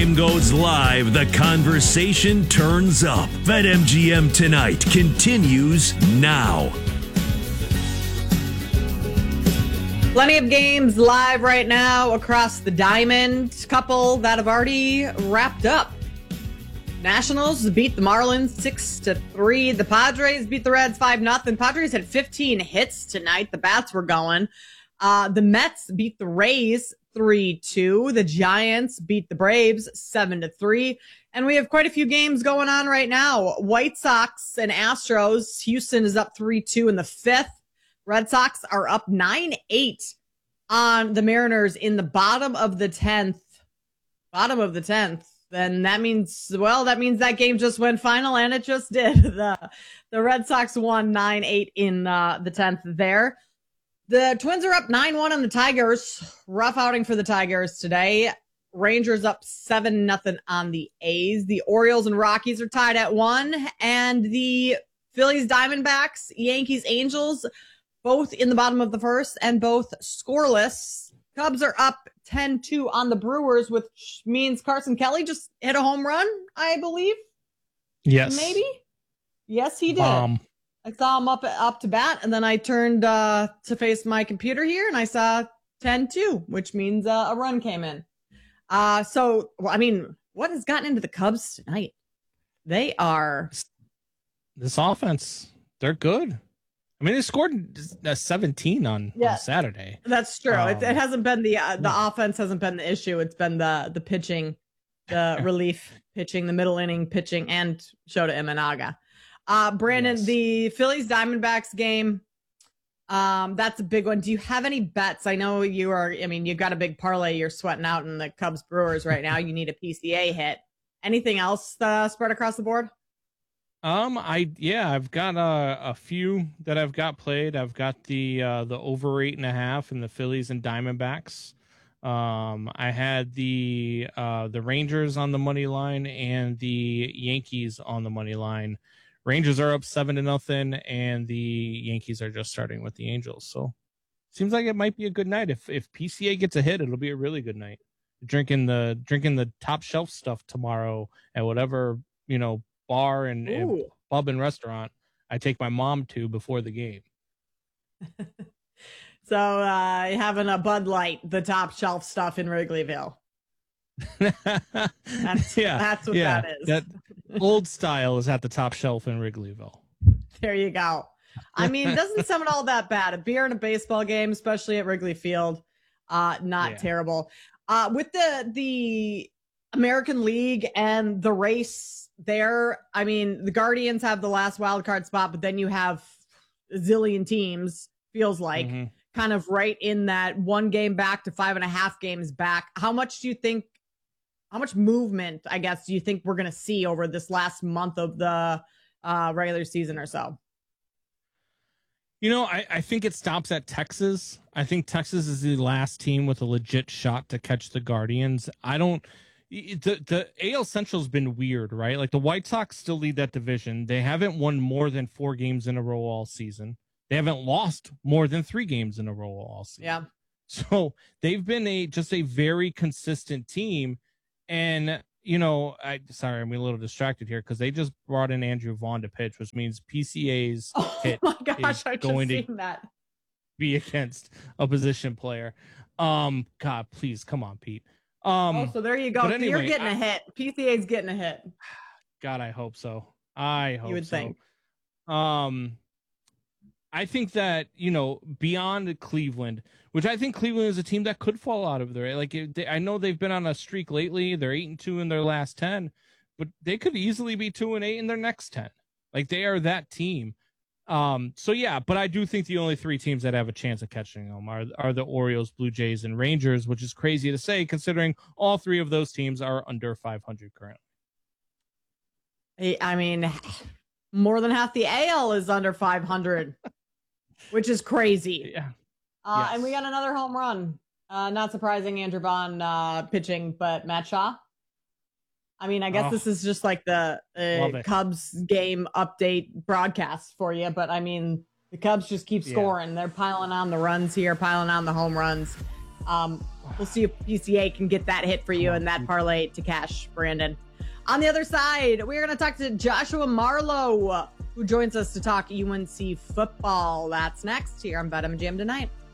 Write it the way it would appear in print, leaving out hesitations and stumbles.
Game goes live, the conversation turns up. BetMGM Tonight continues now. Plenty of games live right now across the diamond. Couple that have already wrapped up. Nationals beat the Marlins 6-3. The Padres beat the Reds 5-0. Padres had 15 hits tonight. The bats were going. The Mets beat the Rays 3-2. The Giants beat the Braves 7-3. And we have quite a few games going on right now. White Sox and Astros. Houston is up 3-2 in the fifth. Red Sox are up 9-8 on the Mariners in the bottom of the 10th. Then that means that game just went final, and it just did. The Red Sox won 9-8 in the 10th there. The Twins are up 9-1 on the Tigers. Rough outing for the Tigers today. Rangers up 7-0 on the A's. The Orioles and Rockies are tied at 1. And the Phillies, Diamondbacks, Yankees, Angels, both in the bottom of the first and both scoreless. Cubs are up 10-2 on the Brewers, which means Carson Kelly just hit a home run, I believe. Yes. Maybe? Yes, he did. I saw him up to bat, and then I turned to face my computer here, and I saw 10-2, which means a run came in. What has gotten into the Cubs tonight? They are... This offense, they're good. I mean, they scored 17 on Saturday. That's true. It hasn't been the offense hasn't been the issue. It's been the pitching, the relief pitching, the middle inning pitching, and Shota Imanaga. Brandon, yes. The Phillies Diamondbacks game, that's a big one. Do you have any bets? I know you've got a big parlay you're sweating out in the Cubs Brewers right now. You need a PCA hit. Anything else spread across the board? I've got a few that I've got played. I've got the over 8.5 in the Phillies and Diamondbacks. I had the Rangers on the money line and the Yankees on the money line. Rangers are up 7-0, and the Yankees are just starting with the Angels. So seems like it might be a good night. If PCA gets a hit, it'll be a really good night. Drinking the top shelf stuff tomorrow at whatever, bar and pub and restaurant I take my mom to before the game. So having a Bud Light, the top shelf stuff in Wrigleyville. That's what that is. That old style is at the top shelf in Wrigleyville. There you go. I mean, it doesn't sound all that bad. A beer and a baseball game, especially at Wrigley Field, not terrible. With the American League and the race there, I mean, the Guardians have the last wild card spot, but then you have a zillion teams, feels like, kind of right in that 1 game back to 5.5 games back. How much movement, I guess, do you think we're going to see over this last month of the regular season or so? I think it stops at Texas. I think Texas is the last team with a legit shot to catch the Guardians. The AL Central's been weird, right? Like the White Sox still lead that division. They haven't won more than 4 games in a row all season. They haven't lost more than 3 games in a row all season. Yeah. So they've been just a very consistent team. And, I'm a little distracted here because they just brought in Andrew Vaughn to pitch, which means PCA's hit is going to be against a position player. God, please, come on, Pete. So there you go. Anyway, you're getting a hit. PCA's getting a hit. God, I hope so. You would think. I think that, beyond Cleveland, which I think Cleveland is a team that could fall out of there. Like, I know they've been on a streak lately. They're 8-2 in their last 10, but they could easily be 2-8 in their next 10. Like, they are that team. But I do think the only 3 teams that have a chance of catching them are the Orioles, Blue Jays, and Rangers, which is crazy to say considering all 3 of those teams are under 500 currently. I mean, more than half the AL is under 500, which is crazy. Yeah. Yes. And we got another home run. Not surprising, Andrew Vaughn pitching, but Matt Shaw. I mean, I guess this is just like the Cubs game update broadcast for you. But I mean, the Cubs just keep scoring. They're piling on the runs here, piling on the home runs. We'll see if PCA can get that hit for you and that parlay to cash, Brandon. On the other side, we're going to talk to Joshua Marlowe, who joins us to talk UNC football. That's next here on BetMGM Tonight.